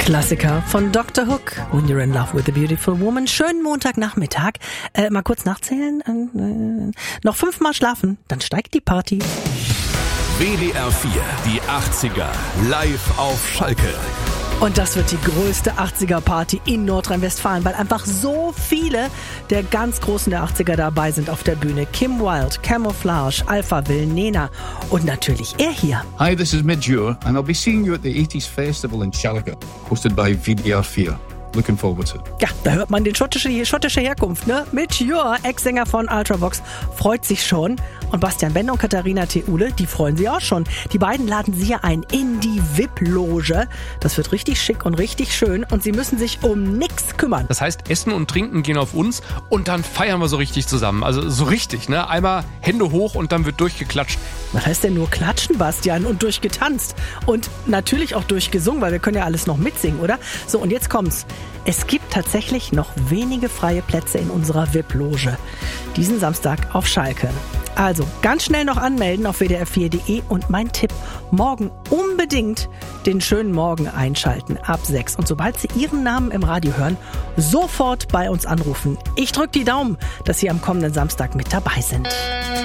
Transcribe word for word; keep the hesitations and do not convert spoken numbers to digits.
Klassiker von Doktor Hook, When You're in Love with a Beautiful Woman. Schönen Montagnachmittag. Äh, mal kurz nachzählen. Äh, noch fünfmal schlafen, dann steigt die Party. W D R vier, die achtziger, live auf Schalke. Und das wird die größte achtziger-Party in Nordrhein-Westfalen, weil einfach so viele der ganz Großen der achtziger dabei sind auf der Bühne. Kim Wilde, Camouflage, Alphaville, Nena und natürlich er hier. Hi, this is Midge and I'll be seeing you at the eighties Festival in Schalke, hosted by W D R vier. Looking forward to it. Ja, da hört man den schottische, schottische Herkunft, ne? Midge Ure, Ex-Sänger von Ultravox, freut sich schon. Und Bastian Bender und Katharina Theule, die freuen sich auch schon. Die beiden laden sie ja ein in die V I P-Loge. Das wird richtig schick und richtig schön und sie müssen sich um nichts kümmern. Das heißt, Essen und Trinken gehen auf uns und dann feiern wir so richtig zusammen. Also so richtig, ne? Einmal Hände hoch und dann wird durchgeklatscht. Was heißt denn nur klatschen, Bastian? Und durchgetanzt. Und natürlich auch durchgesungen, weil wir können ja alles noch mitsingen, oder? So, und jetzt kommt's. Es gibt tatsächlich noch wenige freie Plätze in unserer V I P-Loge. Diesen Samstag auf Schalke. Also ganz schnell noch anmelden auf W D R vier Punkt de und mein Tipp, morgen unbedingt den schönen Morgen einschalten ab sechs. Und sobald Sie Ihren Namen im Radio hören, sofort bei uns anrufen. Ich drücke die Daumen, dass Sie am kommenden Samstag mit dabei sind.